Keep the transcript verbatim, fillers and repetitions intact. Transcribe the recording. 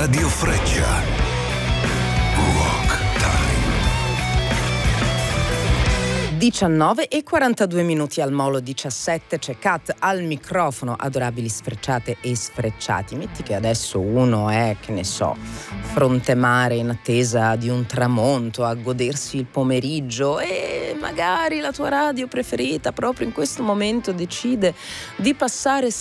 Radio Freccia. Rock Time. diciannove e quarantadue minuti al Molo diciassette, c'è Kat al microfono, adorabili sfrecciate e sfrecciati. Metti che adesso uno è, che ne so, fronte mare in attesa di un tramonto, a godersi il pomeriggio, e magari la tua radio preferita proprio in questo momento decide di passare